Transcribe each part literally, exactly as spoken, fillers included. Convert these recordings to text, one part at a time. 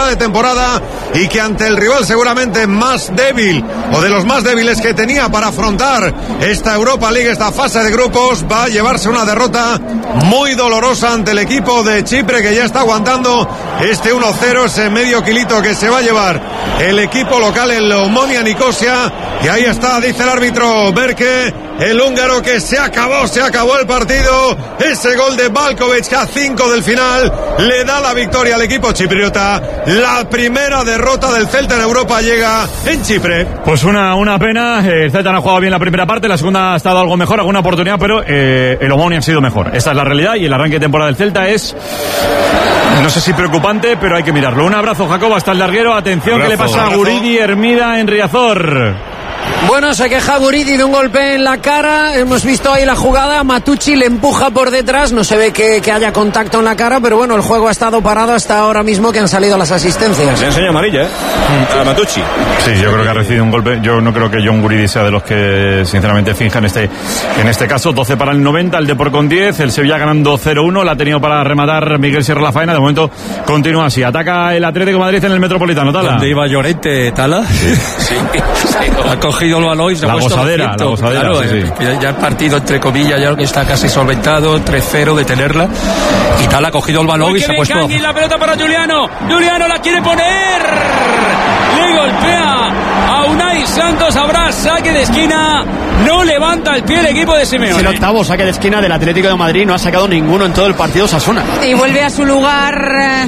de temporada y que ante el rival seguramente más débil o de los más débiles que tenía para afrontar esta Europa League, esta fase de grupos, va a llevarse una derrota muy dolorosa ante el equipo de Chipre, que ya está aguantando este uno cero, ese medio kilito que se va a llevar el equipo local, el Omonia Nicosia. Y ahí está, dice el árbitro Berke, el húngaro, que se acabó, se acabó el partido. Ese gol de Valkovic, que a cinco del final le da la victoria al equipo chipriota. La primera derrota del Celta en Europa llega en Chipre. Pues una, una pena. El Celta no ha jugado bien la primera parte, la segunda ha estado algo mejor, alguna oportunidad, pero eh, el Omonia ha sido mejor. Esta es la realidad y el arranque de temporada del Celta es, no sé si preocupante, pero hay que mirarlo. Un abrazo, Jacobo, hasta el larguero. Atención, ¿qué le pasa a Guridi Hermida en Riazor? Bueno, se queja Guridi de un golpe en la cara. Hemos visto ahí la jugada. Matucci le empuja por detrás. No se ve que, que haya contacto en la cara, pero bueno, el juego ha estado parado hasta ahora mismo que han salido las asistencias. Le enseña amarilla, ¿eh? A Matucci. Sí, yo creo que ha recibido un golpe. Yo no creo que John Guridi sea de los que sinceramente finjan este, en este caso. doce para el noventa, el Depor con diez. El Sevilla ganando cero uno. La ha tenido para rematar Miguel Sierra la faena. De momento continúa así. Ataca el Atlético de Madrid en el Metropolitano. Tala. ¿Dónde iba Llorente, Tala? Sí. sí. Ha cogido el balón y se ha la puesto gozadera, la gozadera, claro, sí, sí. Ya, ya el partido, entre comillas, ya que está casi solventado, tres cero, detenerla. Y tal, ha cogido el balón y se ha puesto... Kangin, la pelota para Juliano. Juliano la quiere poner. Le golpea a Unai Santos. Habrá saque de esquina. No levanta el pie el equipo de Simeone. Es el octavo saque de esquina del Atlético de Madrid. No ha sacado ninguno en todo el partido Osasuna. Y vuelve a su lugar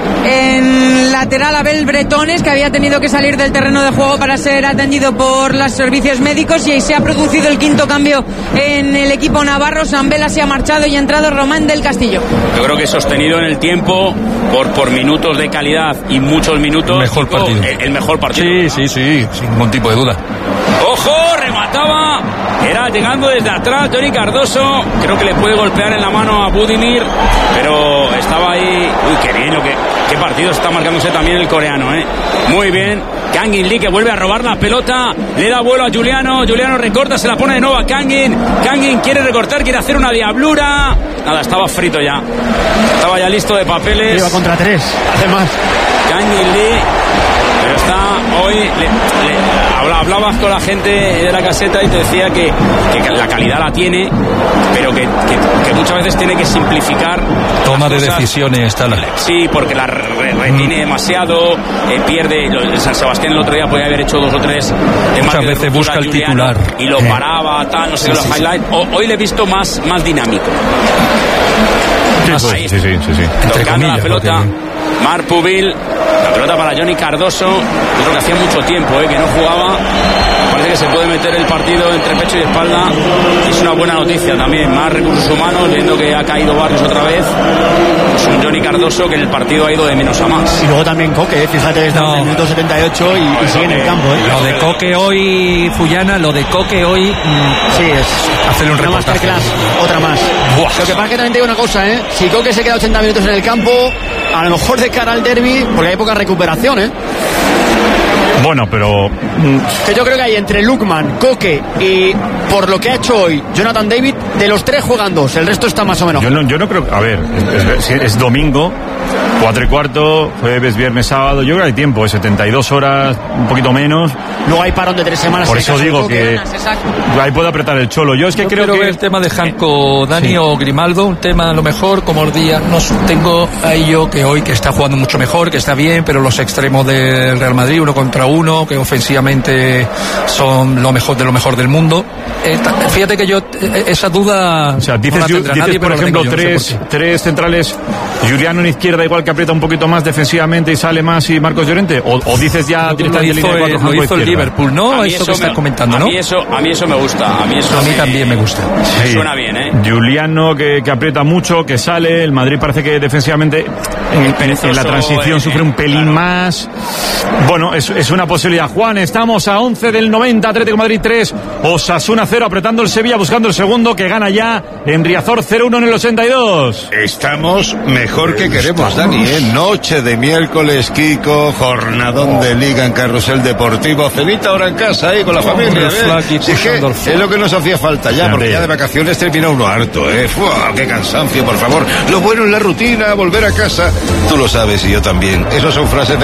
en lateral Abel Bretones, que había tenido que salir del terreno de juego para ser atendido por los servicios médicos, y ahí se ha producido el quinto cambio en el equipo navarro. Sambela se ha marchado y ha entrado Román del Castillo. Yo creo que sostenido en el tiempo por, por minutos de calidad y muchos minutos. Mejor tipo, partido. El, el mejor partido. Sí, sí, sí, sin ningún tipo de duda. ¡Ojo! Remataba. Era llegando desde atrás Johnny Cardoso. Creo que le puede golpear en la mano a Budimir, pero estaba ahí. Uy, qué bien lo que... Qué partido está marcándose también el coreano, ¿eh? Muy bien. Kangin Lee, que vuelve a robar la pelota. Le da vuelo a Juliano. Juliano recorta, se la pone de nuevo a Kangin. Kangin quiere recortar, quiere hacer una diablura. Nada, estaba frito ya. Estaba ya listo de papeles. Iba contra tres, además. Kangin Lee. Pero está hoy... Le, le, hablabas con la gente de la caseta y te decía que, que la calidad la tiene, pero que, que, que muchas veces tiene que simplificar. Toma de decisiones, tal. Sí, porque la re, retiene demasiado, eh, pierde. El San Sebastián el otro día podía haber hecho dos o tres. Muchas veces busca el titular. Y lo paraba, tal, no sé, sí, los sí, highlights. Sí. Hoy le he visto más, más dinámico. Sí, pues, sí, sí, sí, sí. Entre comillas, la pelota. Porque... Marc Pubil, la pelota para Johnny Cardoso. Yo creo que hacía mucho tiempo eh, que no jugaba. Parece que se puede meter el partido entre pecho y espalda. Es una buena noticia también. Más recursos humanos, viendo que ha caído Barrios otra vez. Es un Johnny Cardoso que en el partido ha ido de menos a más. Y luego también Coque, fíjate, desde no. el minuto setenta y ocho y, y sigue en el campo. ¿eh? Lo de Coque hoy, Fullana, lo de Coque hoy. Mmm, sí, es hacerle un una reportaje. Masterclass, otra más. Buah. Lo que pasa es que también te digo una cosa, ¿eh? Si Coque se queda ochenta minutos en el campo, a lo mejor de cara al derbi, porque hay poca recuperación, ¿eh? Bueno, pero... Que yo creo que hay entre Lukman, Coque y, por lo que ha hecho hoy, Jonathan David, de los tres juegan dos, el resto está más o menos. Yo no, yo no creo... A ver, es, es, es domingo, cuatro y cuarto, jueves, viernes, sábado, yo creo que hay tiempo, es setenta y dos horas, un poquito menos. Luego hay parón de tres semanas. Por eso digo que ahí puede apretar el cholo. Yo es que yo creo que... ver el tema de Janko, Dani sí. o Grimaldo, un tema a lo mejor, como os día, no tengo ahí yo que hoy que está jugando mucho mejor, que está bien, pero los extremos del Real Madrid, uno contra uno, que ofensivamente son lo mejor de lo mejor del mundo. Eh, fíjate que yo, esa duda... O sea, dices, no dices nadie, por ejemplo, tres, no sé tres centrales, Juliano en izquierda igual que aprieta un poquito más defensivamente y sale más y Marcos Llorente, o, o dices ya lo, directamente lo hizo, línea de cuatro, lo hizo el Liverpool, ¿no? Esto que estás me, comentando, ¿no? A mí eso, a mí eso me gusta. A mí, eso a mí me, también me gusta. Sí. Suena bien, ¿eh? Juliano que, que aprieta mucho, que sale, el Madrid parece que defensivamente en, en la transición eh, sufre un pelín claro. más. Bueno, es, es una posibilidad. Juan, estamos a once del noventa, Atlético Madrid tres, Osasuna cero, apretando el Sevilla, buscando el segundo, que gana ya en Riazor cero uno en el ochenta y dos. Estamos mejor que queremos, Dani, ¿eh? Noche de miércoles, Kiko, jornadón de Liga en Carrusel Deportivo, cenita ahora en casa ahí con la familia, ¿eh? Sí, que es lo que nos hacía falta ya, porque ya de vacaciones termina uno harto, ¿eh? ¡Fua! ¡Qué cansancio, por favor! Lo bueno es la rutina, volver a casa. Tú lo sabes y yo también. Esos son frases de